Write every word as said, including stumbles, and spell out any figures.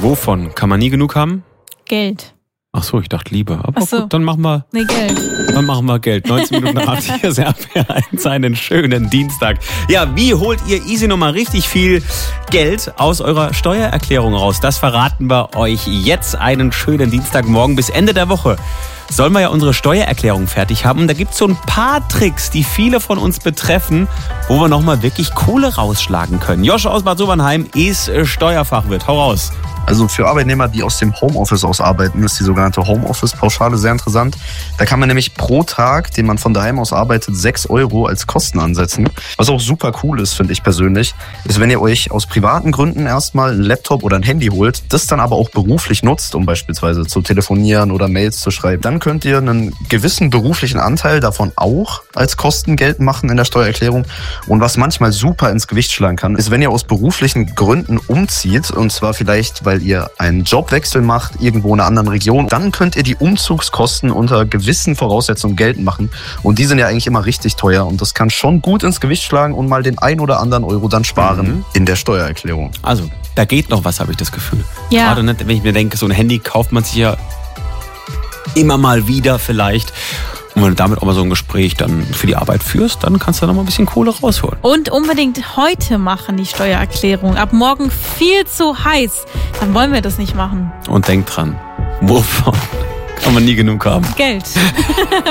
Wovon? Kann man nie genug haben? Geld. Ach so, ich dachte Liebe. Aber Ach so. gut, dann machen wir... Nee, Geld. Dann machen wir Geld. neunzehn Minuten nach acht. Hier ist R P R eins, einen schönen Dienstag. Ja, wie holt ihr easy nochmal richtig viel Geld aus eurer Steuererklärung raus? Das verraten wir euch jetzt. Einen schönen Dienstagmorgen bis Ende der Woche. Sollen wir ja unsere Steuererklärung fertig haben. Und da gibt es so ein paar Tricks, die viele von uns betreffen, wo wir nochmal wirklich Kohle rausschlagen können. Josh aus Bad Sobernheim ist Steuerfachwirt. Hau raus. Also für Arbeitnehmer, die aus dem Homeoffice aus arbeiten, ist die sogenannte Homeoffice-Pauschale sehr interessant. Da kann man nämlich pro Tag, den man von daheim aus arbeitet, sechs Euro als Kosten ansetzen. Was auch super cool ist, finde ich persönlich, ist, wenn ihr euch aus privaten Gründen erstmal einen Laptop oder ein Handy holt, das dann aber auch beruflich nutzt, um beispielsweise zu telefonieren oder Mails zu schreiben, dann könnt ihr einen gewissen beruflichen Anteil davon auch als Kosten geltend machen in der Steuererklärung. Und was manchmal super ins Gewicht schlagen kann, ist, wenn ihr aus beruflichen Gründen umzieht, und zwar vielleicht, weil ihr einen Jobwechsel macht, irgendwo in einer anderen Region, dann könnt ihr die Umzugskosten unter gewissen Voraussetzungen geltend machen. Und die sind ja eigentlich immer richtig teuer. Und das kann schon gut ins Gewicht schlagen und mal den ein oder anderen Euro dann sparen mhm. in der Steuererklärung. Also, da geht noch was, habe ich das Gefühl. Ja. Gerade nicht, wenn ich mir denke, so ein Handy kauft man sich ja immer mal wieder vielleicht. Und wenn du damit auch mal so ein Gespräch dann für die Arbeit führst, dann kannst du da noch mal ein bisschen Kohle rausholen. Und unbedingt heute machen die Steuererklärung. Ab morgen viel zu heiß. Dann wollen wir das nicht machen. Und denk dran, wovon kann man nie genug haben? Geld.